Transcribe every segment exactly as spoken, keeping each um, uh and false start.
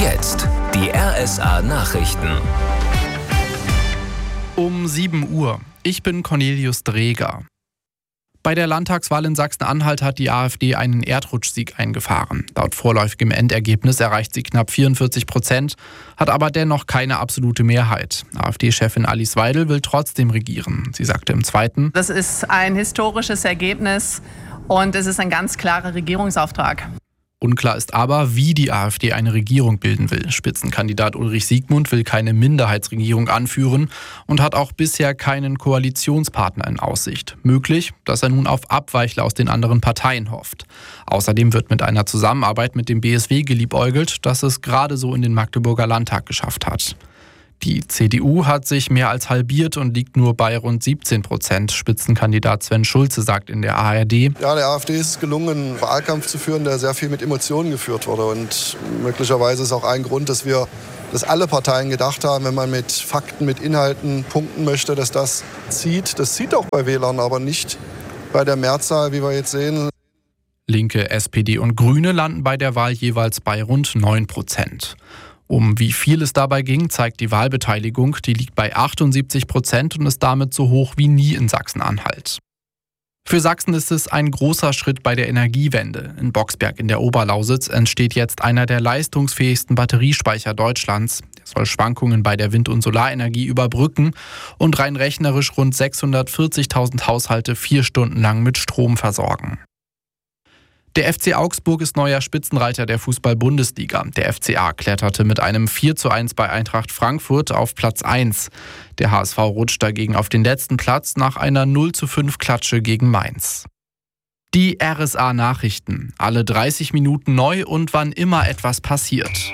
jetzt die R S A-Nachrichten. Um sieben Uhr. Ich bin Cornelius Dreger. Bei der Landtagswahl in Sachsen-Anhalt hat die AfD einen Erdrutschsieg eingefahren. Laut vorläufigem Endergebnis erreicht sie knapp vierundvierzig Prozent, hat aber dennoch keine absolute Mehrheit. AfD-Chefin Alice Weidel will trotzdem regieren. Sie sagte im Zweiten: Das ist ein historisches Ergebnis und es ist ein ganz klarer Regierungsauftrag. Unklar ist aber, wie die AfD eine Regierung bilden will. Spitzenkandidat Ulrich Siegmund will keine Minderheitsregierung anführen und hat auch bisher keinen Koalitionspartner in Aussicht. Möglich, dass er nun auf Abweichler aus den anderen Parteien hofft. Außerdem wird mit einer Zusammenarbeit mit dem B S W geliebäugelt, das es gerade so in den Magdeburger Landtag geschafft hat. Die C D U hat sich mehr als halbiert und liegt nur bei rund siebzehn Prozent. Spitzenkandidat Sven Schulze sagt in der A R D: Ja, der AfD ist gelungen, einen Wahlkampf zu führen, der sehr viel mit Emotionen geführt wurde. Und möglicherweise ist auch ein Grund, dass wir, dass alle Parteien gedacht haben, wenn man mit Fakten, mit Inhalten punkten möchte, dass das zieht. Das zieht auch bei Wählern, aber nicht bei der Mehrzahl, wie wir jetzt sehen. Linke, S P D und Grüne landen bei der Wahl jeweils bei rund neun Prozent. Um wie viel es dabei ging, zeigt die Wahlbeteiligung. Die liegt bei achtundsiebzig Prozent und ist damit so hoch wie nie in Sachsen-Anhalt. Für Sachsen ist es ein großer Schritt bei der Energiewende. In Boxberg in der Oberlausitz entsteht jetzt einer der leistungsfähigsten Batteriespeicher Deutschlands. Der soll Schwankungen bei der Wind- und Solarenergie überbrücken und rein rechnerisch rund sechshundertvierzigtausend Haushalte vier Stunden lang mit Strom versorgen. Der F C Augsburg ist neuer Spitzenreiter der Fußball-Bundesliga. Der F C A kletterte mit einem vier zu eins bei Eintracht Frankfurt auf Platz eins. Der H S V rutscht dagegen auf den letzten Platz nach einer null zu fünf Klatsche gegen Mainz. Die R S A-Nachrichten. Alle dreißig Minuten neu und wann immer etwas passiert.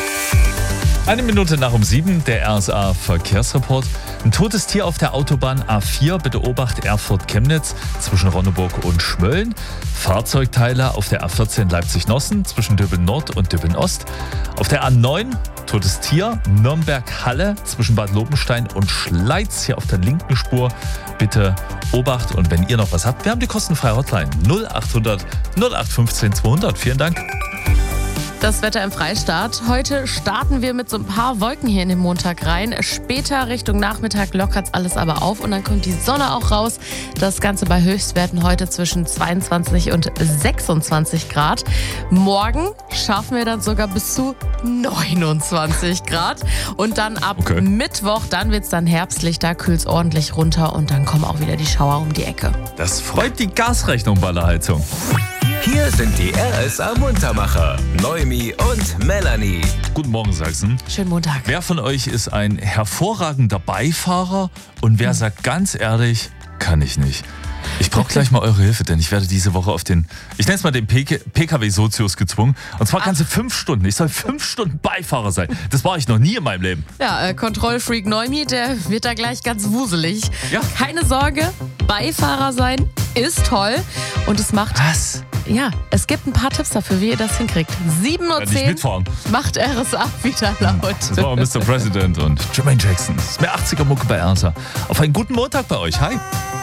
Eine Minute nach um sieben, der R S A-Verkehrsreport. Ein totes Tier auf der Autobahn A vier, bitte Obacht Erfurt-Chemnitz zwischen Ronneburg und Schmölln. Fahrzeugteile auf der A vierzehn Leipzig-Nossen zwischen Döbeln-Nord und Döbeln-Ost. Auf der A neun, totes Tier, Nürnberg-Halle zwischen Bad Lobenstein und Schleiz. Hier auf der linken Spur, bitte Obacht. Und wenn ihr noch was habt, wir haben die kostenfreie Hotline null achthundert null acht fünfzehn zweihundert. Vielen Dank. Das Wetter im Freistaat. Heute starten wir mit so ein paar Wolken hier in den Montag rein. Später Richtung Nachmittag lockert alles aber auf und dann kommt die Sonne auch raus. Das Ganze bei Höchstwerten heute zwischen zweiundzwanzig und sechsundzwanzig Grad. Morgen schaffen wir dann sogar bis zu neunundzwanzig Grad. Und dann ab okay. Mittwoch, dann wird es dann herbstlich, da kühlt es ordentlich runter und dann kommen auch wieder die Schauer um die Ecke. Das freut die Gasrechnung bei der Heizung. Hier sind die R S A-Muntermacher, Noemi und Melanie. Guten Morgen, Sachsen. Schönen Montag. Wer von euch ist ein hervorragender Beifahrer und wer sagt ganz ehrlich, kann ich nicht? Ich brauche gleich mal eure Hilfe, denn ich werde diese Woche auf den, ich nenne es mal den P K W-Sozius gezwungen. Und zwar ganze fünf Stunden. Ich soll fünf Stunden Beifahrer sein. Das war ich noch nie in meinem Leben. Ja, äh, Kontrollfreak Noemi, der wird da gleich ganz wuselig. Ja. Keine Sorge, Beifahrer sein ist toll und es macht... Was? Ja, es gibt ein paar Tipps dafür, wie ihr das hinkriegt. sieben Uhr zehn macht R S A wieder laut. Das war Mister President und Jermaine Jackson. Das ist mehr achtziger Mucke bei R S A. Auf einen guten Montag bei euch. Hi.